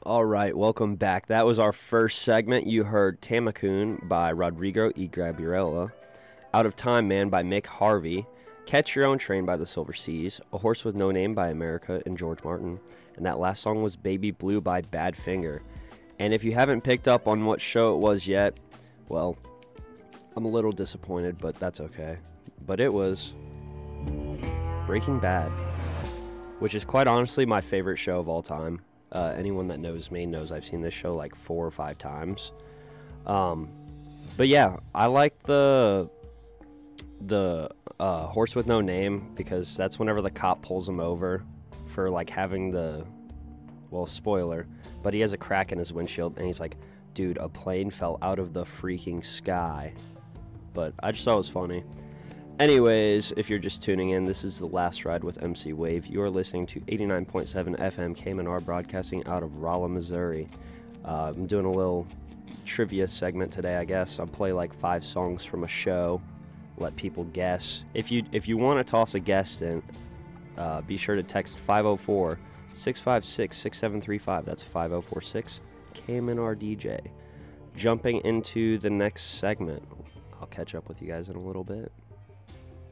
All right, welcome back. That was our first segment. You heard Tamakun by Rodrigo y Gabriela, Out of Time Man by Mick Harvey, Catch Your Own Train by the Silver Seas, A Horse with No Name by America and George Martin, and that last song was Baby Blue by Badfinger. And if you haven't picked up on what show it was yet, well, I'm a little disappointed, but that's okay. But it was Breaking Bad, which is quite honestly my favorite show of all time. Anyone that knows me knows I've seen this show like 4 or 5 times. But yeah, I like the Horse with No Name because that's whenever the cop pulls him over for like having spoiler, but he has a crack in his windshield and he's like, dude, a plane fell out of the freaking sky. But I just thought it was funny. Anyways, if you're just tuning in, this is The Last Ride with MC Wave. You are listening to 89.7 FM KMNR broadcasting out of Rolla, Missouri. I'm doing a little trivia segment today, I guess. I'll play like 5 songs from a show, let people guess. If you want to toss a guess in, be sure to text 504-656-6735. That's 5046 KMNR DJ. Jumping into the next segment. I'll catch up with you guys in a little bit.